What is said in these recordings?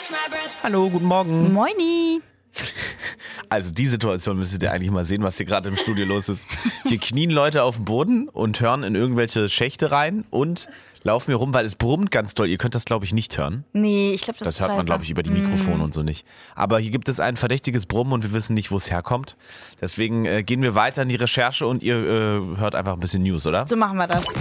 Hallo, guten Morgen. Moini. Also die Situation müsstet ihr eigentlich mal sehen, was hier gerade im Studio los ist. Hier knien Leute auf dem Boden und hören in irgendwelche Schächte rein und laufen hier rum, weil es brummt ganz doll. Ihr könnt das, glaube ich, nicht hören. Nee, ich glaube, Das hört man, glaube ich, über die Mikrofone und so nicht. Aber hier gibt es ein verdächtiges Brummen und wir wissen nicht, wo es herkommt. Deswegen gehen wir weiter in die Recherche und ihr hört einfach ein bisschen News, oder? So machen wir das.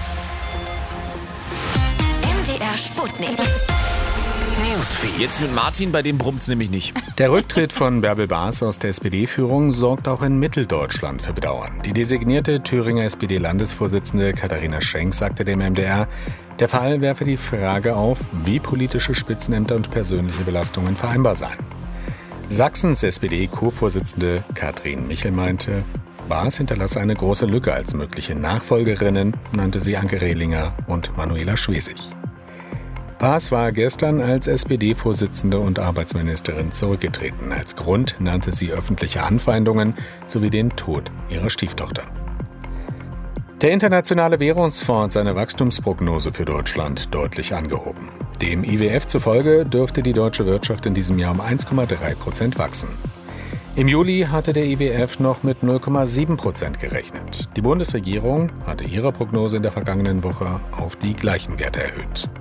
MDR Sputnik. Newsfeed. Jetzt mit Martin, bei dem brummt es nämlich nicht. Der Rücktritt von Bärbel Baas aus der SPD-Führung sorgt auch in Mitteldeutschland für Bedauern. Die designierte Thüringer SPD-Landesvorsitzende Katharina Schenk sagte dem MDR, der Fall werfe die Frage auf, wie politische Spitzenämter und persönliche Belastungen vereinbar seien. Sachsens SPD-Co-Vorsitzende Katrin Michel meinte, Baas hinterlasse eine große Lücke. Als mögliche Nachfolgerinnen nannte sie Anke Rehlinger und Manuela Schwesig. Baas war gestern als SPD-Vorsitzende und Arbeitsministerin zurückgetreten. Als Grund nannte sie öffentliche Anfeindungen sowie den Tod ihrer Stieftochter. Der Internationale Währungsfonds hat seine Wachstumsprognose für Deutschland deutlich angehoben. Dem IWF zufolge dürfte die deutsche Wirtschaft in diesem Jahr um 1,3% wachsen. Im Juli hatte der IWF noch mit 0,7% gerechnet. Die Bundesregierung hatte ihre Prognose in der vergangenen Woche auf die gleichen Werte erhöht.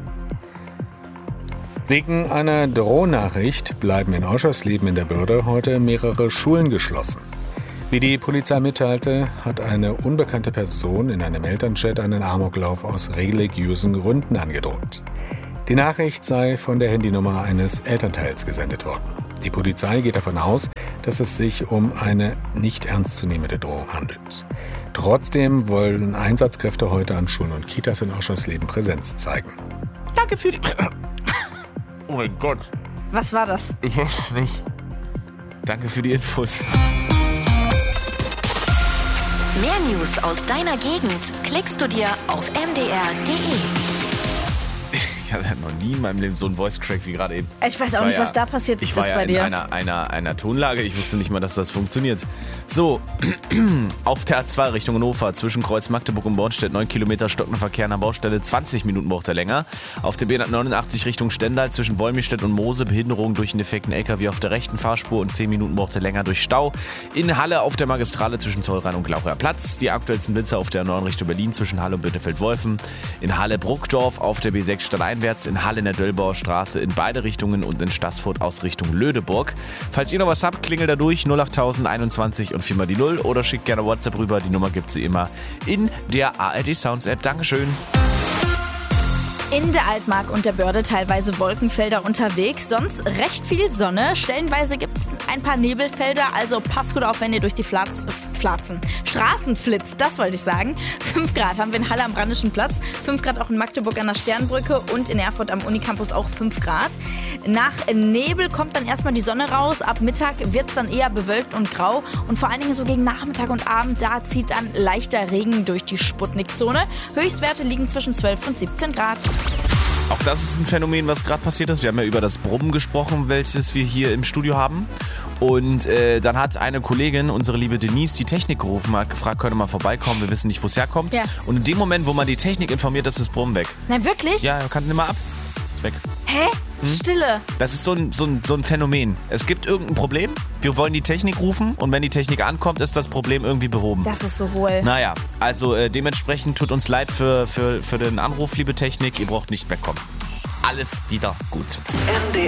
Wegen einer Drohnachricht bleiben in Oschersleben in der Börde heute mehrere Schulen geschlossen. Wie die Polizei mitteilte, hat eine unbekannte Person in einem Elternchat einen Amoklauf aus religiösen Gründen angedroht. Die Nachricht sei von der Handynummer eines Elternteils gesendet worden. Die Polizei geht davon aus, dass es sich um eine nicht ernstzunehmende Drohung handelt. Trotzdem wollen Einsatzkräfte heute an Schulen und Kitas in Oschersleben Präsenz zeigen. Danke für die... Oh mein Gott, Was war das? ich weiß es nicht. Danke für die Infos. Mehr News aus deiner Gegend klickst du dir auf mdr.de. Ich hatte noch nie in meinem Leben so einen Voice-Crack wie gerade eben. Ich weiß auch nicht, was da passiert ist Ich war ja bei dir. in einer Tonlage. Ich wusste nicht mal, dass das funktioniert. So, auf der A2 Richtung Hannover zwischen Kreuz Magdeburg und Bornstedt 9 Kilometer stockender Verkehr an der Baustelle, 20 Minuten braucht er länger. Auf der B189 Richtung Stendal zwischen Wolmirstedt und Moose Behinderung durch einen defekten LKW auf der rechten Fahrspur und 10 Minuten braucht er länger durch Stau. In Halle auf der Magistrale zwischen Zollrhein und Glaucher Platz. Die aktuellsten Blitzer auf der 9 Richtung Berlin zwischen Halle und Bittefeld-Wolfen. In Halle Bruckdorf auf der B6 stadteinwärts. In Halle in der Döllbauer Straße in beide Richtungen und in Staßfurt aus Richtung Lödeburg. Falls ihr noch was habt, klingelt da durch 08021 und 4 mal die 0 oder schickt gerne WhatsApp rüber. Die Nummer gibt es immer in der ARD Sounds App. Dankeschön. In der Altmark und der Börde teilweise Wolkenfelder unterwegs, sonst recht viel Sonne. Stellenweise gibt es ein paar Nebelfelder, also passt gut auf, wenn ihr durch die Straßen flitzt, das wollte ich sagen. 5 Grad haben wir in Halle am Brandischen Platz, 5 Grad auch in Magdeburg an der Sternbrücke und in Erfurt am Unicampus auch 5 Grad. Nach Nebel kommt dann erstmal die Sonne raus, ab Mittag wird es dann eher bewölkt und grau und vor allen Dingen so gegen Nachmittag und Abend, da zieht dann leichter Regen durch die Sputnik-Zone. Höchstwerte liegen zwischen 12 und 17 Grad. Auch das ist ein Phänomen, was gerade passiert ist. Wir haben ja über das Brummen gesprochen, welches wir hier im Studio haben. Und dann hat eine Kollegin, unsere liebe Denise, die Technik gerufen, hat gefragt, könnt ihr mal vorbeikommen, wir wissen nicht, wo es herkommt. Ja. Und in dem Moment, wo man die Technik informiert, ist das Brummen weg. Na wirklich? Ja, kann nicht mal ab. Ist weg. Hä? Stille. Das ist so ein Phänomen. Es gibt irgendein Problem, wir wollen die Technik rufen und wenn die Technik ankommt, ist das Problem irgendwie behoben. Das ist so hohl. Naja, also dementsprechend tut uns leid für den Anruf, liebe Technik. Ihr braucht nicht mehr kommen. Alles wieder gut. MDR